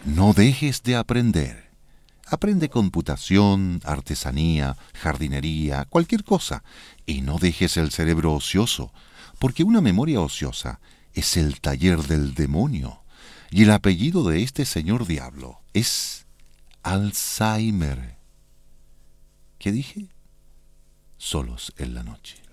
No dejes de aprender. Aprende computación, artesanía, jardinería, cualquier cosa. Y no dejes el cerebro ocioso, porque una memoria ociosa es el taller del demonio. Y el apellido de este señor diablo es Alzheimer. ¿Qué dije? Solos en la noche.